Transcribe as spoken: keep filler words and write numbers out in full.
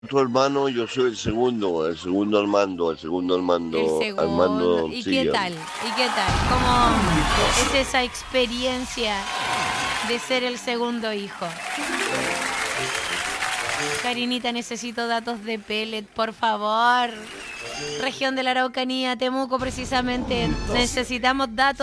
Tu hermano, yo soy el segundo, el segundo Armando, el segundo El Armando, segundo. Armando, ¿Y qué sí. tal? ¿Y qué tal? ¿Cómo es esa experiencia de ser el segundo hijo? Karinita, necesito datos de pellet, por favor. Región de la Araucanía, Temuco precisamente. Necesitamos datos.